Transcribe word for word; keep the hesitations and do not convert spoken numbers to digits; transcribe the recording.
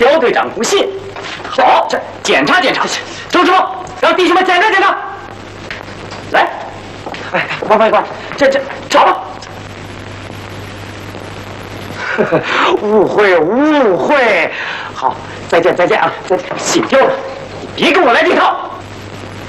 刁队长不信。好，这检查检查。周师傅，让弟兄们检查检查。来，哎，快快快，这这找吧。误会误会，好，再见再见啊，再见。姓刁的，你别跟我来这套。